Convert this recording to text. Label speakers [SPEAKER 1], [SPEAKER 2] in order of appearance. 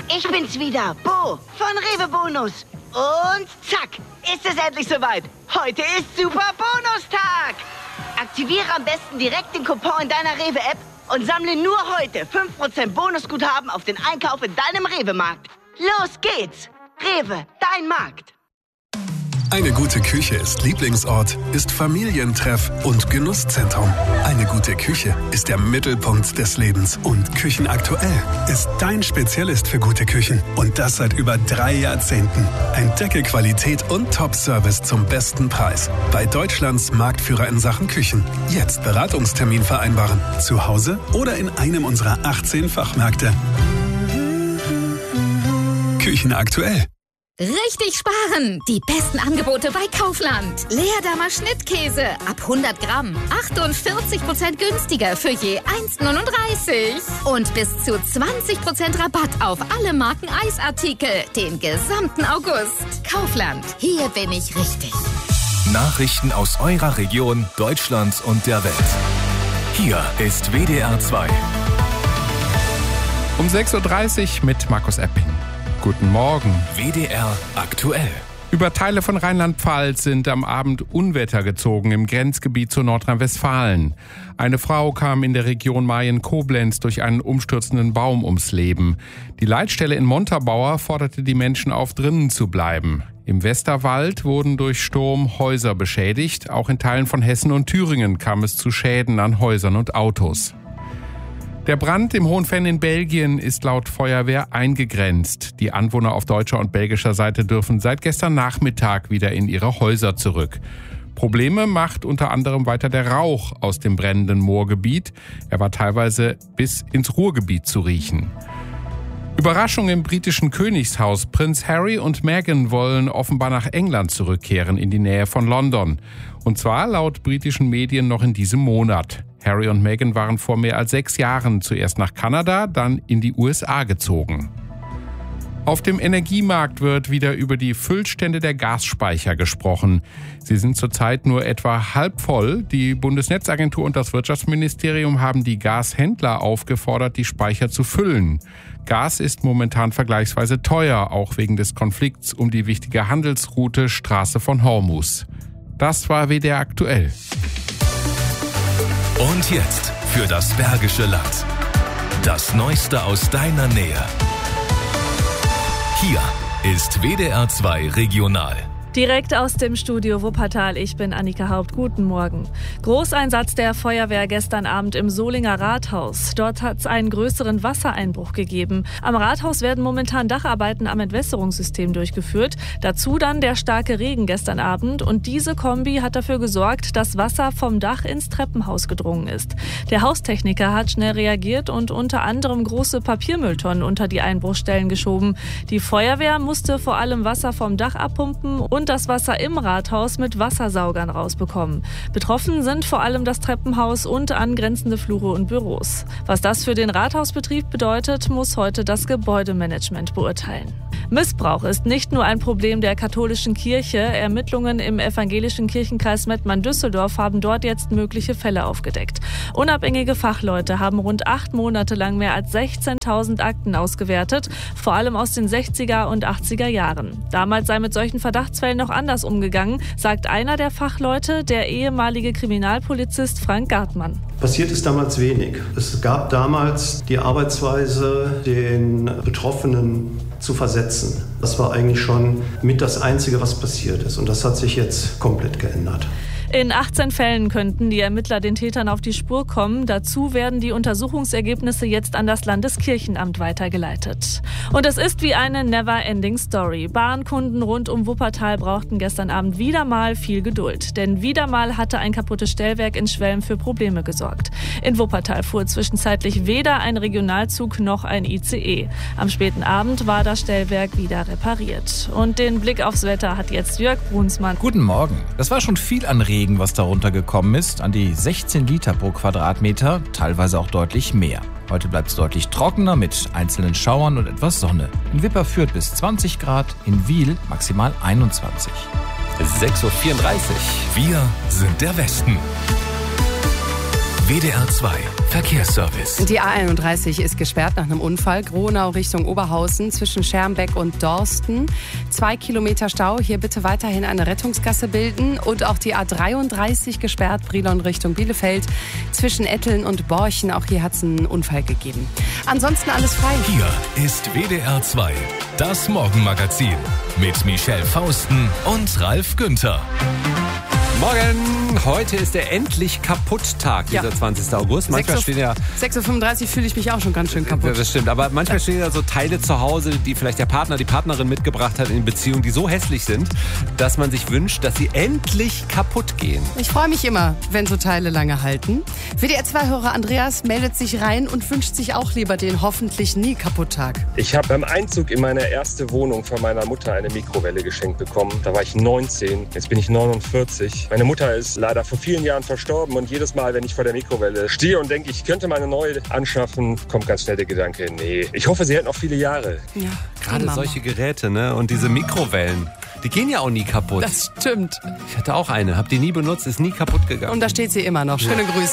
[SPEAKER 1] Ich bin's wieder, Bo von Rewe Bonus. Und zack, ist es endlich soweit. Heute ist Super Bonustag. Aktiviere am besten direkt den Coupon in deiner Rewe-App und sammle nur heute 5% Bonusguthaben auf den Einkauf in deinem Rewe-Markt. Los geht's. Rewe, dein Markt.
[SPEAKER 2] Eine gute Küche ist Lieblingsort, ist Familientreff und Genusszentrum. Eine gute Küche ist der Mittelpunkt des Lebens. Und Küchenaktuell ist dein Spezialist für gute Küchen. Und das seit über 3 Jahrzehnten. Entdecke Qualität und Top-Service zum besten Preis. Bei Deutschlands Marktführer in Sachen Küchen. Jetzt Beratungstermin vereinbaren. Zu Hause oder in einem unserer 18 Fachmärkte. Küchenaktuell.
[SPEAKER 3] Richtig sparen! Die besten Angebote bei Kaufland. Leerdammer Schnittkäse ab 100 Gramm. 48% günstiger für je 1,39. Und bis zu 20% Rabatt auf alle Marken Eisartikel. Den gesamten August. Kaufland. Hier bin ich richtig.
[SPEAKER 4] Nachrichten aus eurer Region, Deutschlands und der Welt. Hier ist WDR 2.
[SPEAKER 5] Um 6.30 Uhr mit Markus Epping. Guten Morgen.
[SPEAKER 4] WDR aktuell.
[SPEAKER 5] Über Teile von Rheinland-Pfalz sind am Abend Unwetter gezogen im Grenzgebiet zu Nordrhein-Westfalen. Eine Frau kam in der Region Mayen-Koblenz durch einen umstürzenden Baum ums Leben. Die Leitstelle in Montabaur forderte die Menschen auf, drinnen zu bleiben. Im Westerwald wurden durch Sturm Häuser beschädigt. Auch in Teilen von Hessen und Thüringen kam es zu Schäden an Häusern und Autos. Der Brand im Hohenfenn in Belgien ist laut Feuerwehr eingegrenzt. Die Anwohner auf deutscher und belgischer Seite dürfen seit gestern Nachmittag wieder in ihre Häuser zurück. Probleme macht unter anderem weiter der Rauch aus dem brennenden Moorgebiet. Er war teilweise bis ins Ruhrgebiet zu riechen. Überraschung im britischen Königshaus. Prinz Harry und Meghan wollen offenbar nach England zurückkehren, in die Nähe von London. Und zwar laut britischen Medien noch in diesem Monat. Harry und Meghan waren vor mehr als 6 Jahren zuerst nach Kanada, dann in die USA gezogen. Auf dem Energiemarkt wird wieder über die Füllstände der Gasspeicher gesprochen. Sie sind zurzeit nur etwa halb voll. Die Bundesnetzagentur und das Wirtschaftsministerium haben die Gashändler aufgefordert, die Speicher zu füllen. Gas ist momentan vergleichsweise teuer, auch wegen des Konflikts um die wichtige Handelsroute Straße von Hormuz. Das war WDR aktuell.
[SPEAKER 4] Und jetzt für das Bergische Land. Das Neueste aus deiner Nähe. Hier ist WDR 2 Regional.
[SPEAKER 6] Direkt aus dem Studio Wuppertal, ich bin Annika Haupt. Guten Morgen. Großeinsatz der Feuerwehr gestern Abend im Solinger Rathaus. Dort hat es einen größeren Wassereinbruch gegeben. Am Rathaus werden momentan Dacharbeiten am Entwässerungssystem durchgeführt. Dazu dann der starke Regen gestern Abend. Und diese Kombi hat dafür gesorgt, dass Wasser vom Dach ins Treppenhaus gedrungen ist. Der Haustechniker hat schnell reagiert und unter anderem große Papiermülltonnen unter die Einbruchstellen geschoben. Die Feuerwehr musste vor allem Wasser vom Dach abpumpen und das Wasser im Rathaus mit Wassersaugern rausbekommen. Betroffen sind vor allem das Treppenhaus und angrenzende Flure und Büros. Was das für den Rathausbetrieb bedeutet, muss heute das Gebäudemanagement beurteilen. Missbrauch ist nicht nur ein Problem der katholischen Kirche. Ermittlungen im evangelischen Kirchenkreis Mettmann-Düsseldorf haben dort jetzt mögliche Fälle aufgedeckt. Unabhängige Fachleute haben rund 8 Monate lang mehr als 16.000 Akten ausgewertet, vor allem aus den 60er und 80er Jahren. Damals sei mit solchen Verdachtsfällen noch anders umgegangen, sagt einer der Fachleute, der ehemalige Kriminalpolizist Frank Gartmann.
[SPEAKER 7] Passiert ist damals wenig. Es gab damals die Arbeitsweise, den Betroffenen zu versetzen. Das war eigentlich schon mit das Einzige, was passiert ist. Und das hat sich jetzt komplett geändert.
[SPEAKER 6] In 18 Fällen könnten die Ermittler den Tätern auf die Spur kommen. Dazu werden die Untersuchungsergebnisse jetzt an das Landeskirchenamt weitergeleitet. Und es ist wie eine never-ending Story. Bahnkunden rund um Wuppertal brauchten gestern Abend wieder mal viel Geduld. Denn wieder mal hatte ein kaputtes Stellwerk in Schwelm für Probleme gesorgt. In Wuppertal fuhr zwischenzeitlich weder ein Regionalzug noch ein ICE. Am späten Abend war das Stellwerk wieder repariert. Und den Blick aufs Wetter hat jetzt Jörg Brunsmann.
[SPEAKER 8] Guten Morgen. Das war schon viel an Regen, was darunter gekommen ist, an die 16 Liter pro Quadratmeter, teilweise auch deutlich mehr. Heute bleibt es deutlich trockener mit einzelnen Schauern und etwas Sonne. In Wipperfürth bis 20 Grad, in Wiel maximal 21.
[SPEAKER 4] 6.34 Uhr. Wir sind der Westen. WDR 2 Verkehrsservice.
[SPEAKER 9] Die A31 ist gesperrt nach einem Unfall. Gronau Richtung Oberhausen zwischen Schermbeck und Dorsten. 2 Kilometer Stau. Hier bitte weiterhin eine Rettungsgasse bilden. Und auch die A33 gesperrt. Brilon Richtung Bielefeld zwischen Etteln und Borchen. Auch hier hat es einen Unfall gegeben. Ansonsten alles frei.
[SPEAKER 4] Hier ist WDR 2, das Morgenmagazin mit Michelle Fausten und Ralf Günther.
[SPEAKER 10] Morgen, heute ist der Endlich-Kaputt-Tag, dieser 20. August. Manchmal stehen ja
[SPEAKER 9] 6.35 Uhr fühle ich mich auch schon ganz schön kaputt.
[SPEAKER 10] Ja, das stimmt, aber manchmal stehen ja so Teile zu Hause, die vielleicht der Partner, die Partnerin mitgebracht hat in Beziehung, die so hässlich sind, dass man sich wünscht, dass sie endlich kaputt gehen.
[SPEAKER 9] Ich freue mich immer, wenn so Teile lange halten. WDR-2-Hörer Andreas meldet sich rein und wünscht sich auch lieber den hoffentlich nie Kaputt-Tag.
[SPEAKER 11] Ich habe beim Einzug in meine erste Wohnung von meiner Mutter eine Mikrowelle geschenkt bekommen. Da war ich 19, jetzt bin ich 49. Meine Mutter ist leider vor vielen Jahren verstorben und jedes Mal, wenn ich vor der Mikrowelle stehe und denke, ich könnte mal eine neue anschaffen, kommt ganz schnell der Gedanke, nee, ich hoffe, sie hält noch viele Jahre.
[SPEAKER 9] Ja,
[SPEAKER 10] gerade solche Geräte, ne? Und diese Mikrowellen, die gehen ja auch nie kaputt.
[SPEAKER 9] Das stimmt.
[SPEAKER 10] Ich hatte auch eine, habe die nie benutzt, ist nie kaputt gegangen.
[SPEAKER 9] Und da steht sie immer noch. Schöne Grüße.